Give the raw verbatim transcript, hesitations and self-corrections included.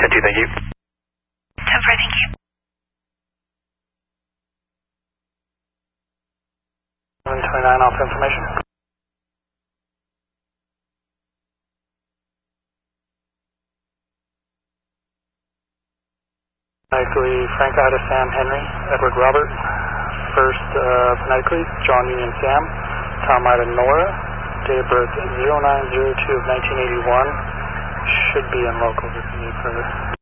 ten two, thank you. ten four, thank you. seven twenty-nine, off information. Phonetically, Frank Ida Sam Henry, Edward Robert. First, uh, phonetically, John Union Sam, Tom Ida Nora. Date of birth zero nine zero two of nineteen eighty-one. Should be in locals if you need further.